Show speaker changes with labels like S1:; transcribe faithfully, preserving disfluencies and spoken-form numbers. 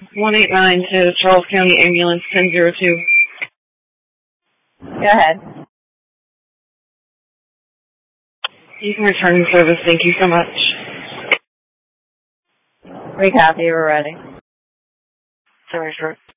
S1: one eight nine to Charles County Ambulance ten zero two.
S2: Go ahead.
S1: You can return service. Thank you so much.
S2: Recopy. We're ready.
S1: Sorry, sir.